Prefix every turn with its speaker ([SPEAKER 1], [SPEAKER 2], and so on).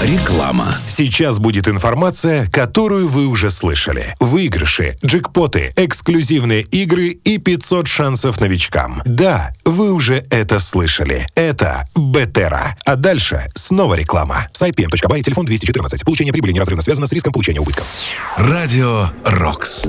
[SPEAKER 1] Реклама.
[SPEAKER 2] Сейчас будет информация, которую вы уже слышали. Выигрыши, джекпоты, эксклюзивные игры и 500 шансов новичкам. Да, вы уже это слышали. Это Бетера. А дальше снова реклама. Сайт pm.by, телефон 214. Получение прибыли неразрывно связано с риском получения убытков.
[SPEAKER 1] Радио «Рокс».